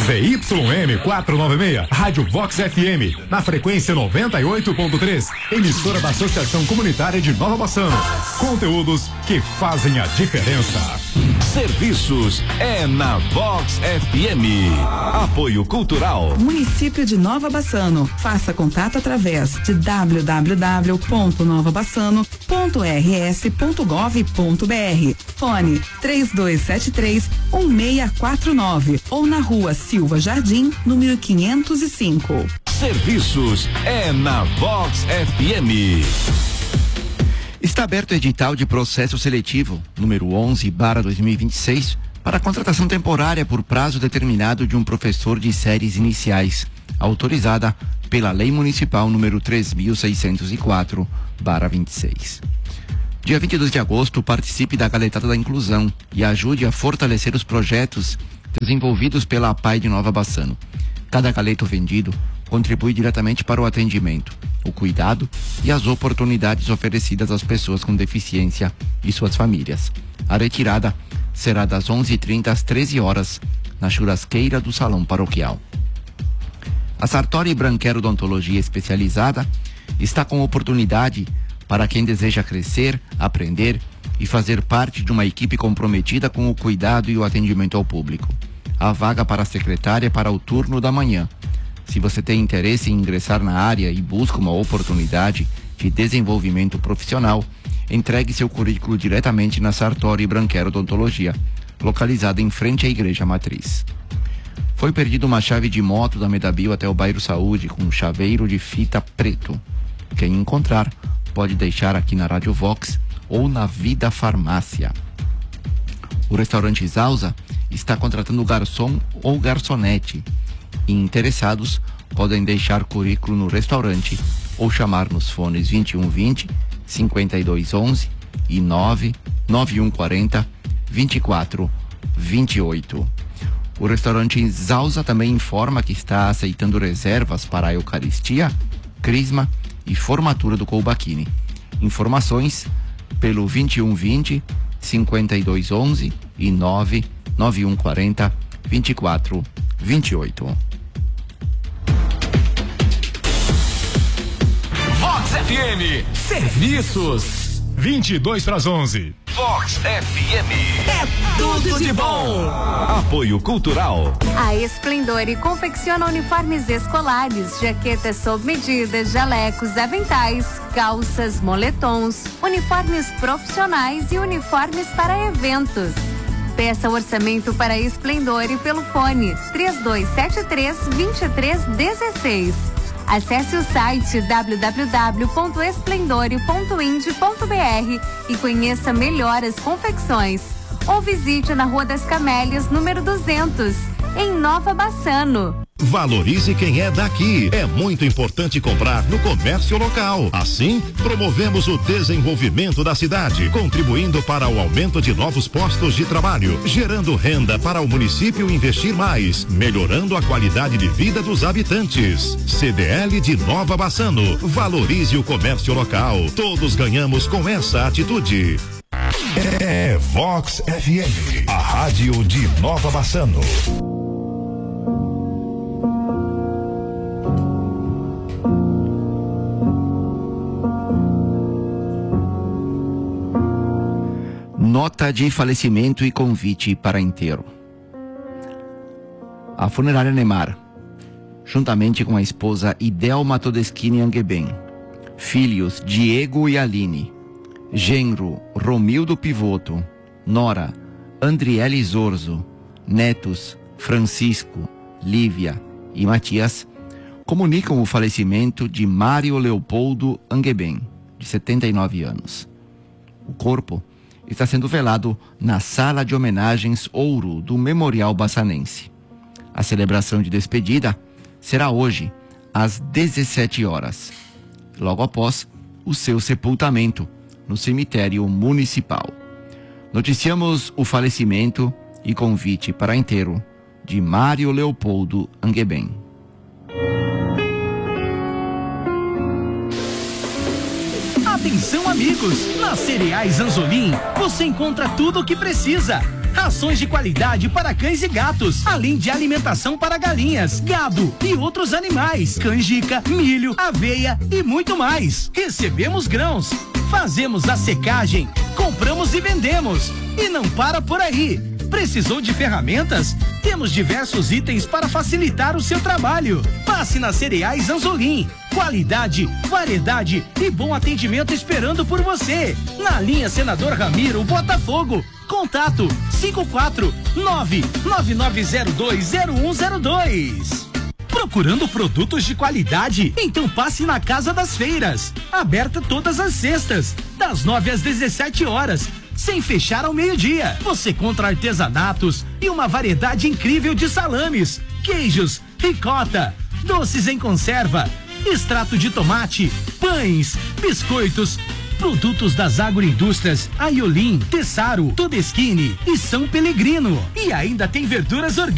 ZYM 496, Rádio Vox FM, na frequência 98.3, emissora da Associação Comunitária de Nova Bassano. Conteúdos que fazem a diferença. Serviços é na Vox FM. Apoio Cultural. Município de Nova Bassano. Faça contato através de www.novabassano.rs.gov.br. Fone 3273-1649 ou na Rua Silva Jardim, número 505. Serviços é na Vox FM. Está aberto o edital de processo seletivo número 11/2026 para a contratação temporária por prazo determinado de um professor de séries iniciais, autorizada pela Lei Municipal número 3.604/26. Dia 22 de agosto, participe da Galetada da Inclusão e ajude a fortalecer os projetos desenvolvidos pela APAI de Nova Bassano. Cada galeto vendido contribui diretamente para o atendimento, o cuidado e as oportunidades oferecidas às pessoas com deficiência e suas famílias. A retirada será das 11h30 às 13 horas, na churrasqueira do Salão Paroquial. A Sartori Branquero Odontologia Especializada está com oportunidade para quem deseja crescer, aprender e fazer parte de uma equipe comprometida com o cuidado e o atendimento ao público. A vaga para a secretária para o turno da manhã. Se você tem interesse em ingressar na área e busca uma oportunidade de desenvolvimento profissional, entregue seu currículo diretamente na Sartori Branquero Odontologia, localizada em frente à Igreja Matriz. Foi perdida uma chave de moto da Medabio até o bairro Saúde com um chaveiro de fita preto. Quem encontrar pode deixar aqui na Rádio Vox ou na Vida Farmácia. O restaurante Zausa está contratando garçom ou garçonete. Interessados podem deixar currículo no restaurante ou chamar nos fones 2120 5211 e 99140 2428. O restaurante Zausa também informa que está aceitando reservas para a Eucaristia, Crisma e formatura do Colbachini. Informações pelo 2120 5211 e 99140 2428. Vox FM. Serviços. 22:11. Vox FM. É tudo de bom. Apoio Cultural. A Esplendore confecciona uniformes escolares, jaquetas sob medida, jalecos, aventais, calças, moletons, uniformes profissionais e uniformes para eventos. Peça orçamento para a Esplendore pelo fone 3273-2316. Acesse o site www.esplendore.ind.br e conheça melhor as confecções. Ou visite na Rua das Camélias, número 200, em Nova Bassano. Valorize quem é daqui. É muito importante comprar no comércio local. Assim, promovemos o desenvolvimento da cidade, contribuindo para o aumento de novos postos de trabalho, gerando renda para o município investir mais, melhorando a qualidade de vida dos habitantes. CDL de Nova Bassano. Valorize o comércio local. Todos ganhamos com essa atitude. É Vox FM, a rádio de Nova Bassano. Nota de falecimento e convite para enterro. A funerária Neymar, juntamente com a esposa Idelma Todeschini Angueben, filhos Diego e Aline, genro Romildo Pivoto, nora Andriele Zorzo, netos Francisco, Lívia e Matias, comunicam o falecimento de Mário Leopoldo Angueben, de 79 anos. O corpo está sendo velado na Sala de Homenagens Ouro do Memorial Bassanense. A celebração de despedida será hoje, às 17 horas, logo após o seu sepultamento no cemitério municipal. Noticiamos o falecimento e convite para enterro de Mário Leopoldo Angueben. Atenção, amigos! Na Cereais Anzolim você encontra tudo o que precisa. Rações de qualidade para cães e gatos, além de alimentação para galinhas, gado e outros animais, canjica, milho, aveia e muito mais. Recebemos grãos, fazemos a secagem, compramos e vendemos. E não para por aí. Precisou de ferramentas? Temos diversos itens para facilitar o seu trabalho. Passe na Cereais Anzolim. Qualidade, variedade e bom atendimento esperando por você. Na linha Senador Ramiro, Botafogo. Contato 54999020102. Procurando produtos de qualidade? Então passe na Casa das Feiras. Aberta todas as sextas, das 9 às 17 horas. Sem fechar ao meio-dia. Você encontra artesanatos e uma variedade incrível de salames, queijos, ricota, doces em conserva, extrato de tomate, pães, biscoitos, produtos das agroindústrias Aiolin, Tessaro, Todeschini e São Pellegrino. E ainda tem verduras orgânicas.